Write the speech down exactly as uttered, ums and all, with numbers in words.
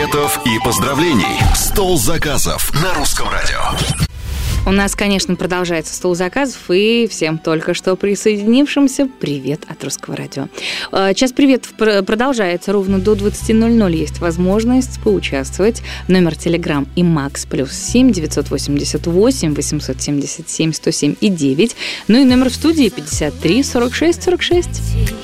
советов и поздравлений. Стол заказов на Русском радио. У нас, конечно, продолжается стол заказов, и всем только что присоединившимся привет от Русского радио. Час приветов продолжается ровно до двадцати ноль-ноль. Есть возможность поучаствовать. Номер Телеграм и Макс плюс семь девятьсот восемьдесят восемь восемьсот семьдесят семь сто семь и девять. Ну и номер в студии пятьдесят три сорок шесть сорок шесть.